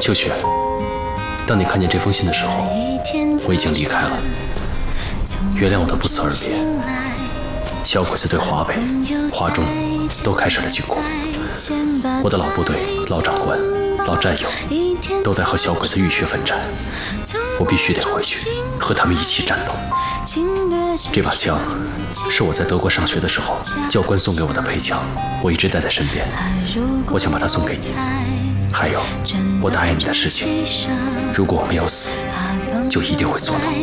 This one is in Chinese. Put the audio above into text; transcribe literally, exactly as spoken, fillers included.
秋雪，当你看见这封信的时候，我已经离开了。原谅我的不辞而别。小鬼子对华北、华中都开始了进攻，我的老部队、老长官、老战友都在和小鬼子浴血奋战，我必须得回去和他们一起战斗。这把枪是我在德国上学的时候教官送给我的配枪，我一直带在身边，我想把它送给你。还有，我答应你的事情，如果我们要死，就一定会做到。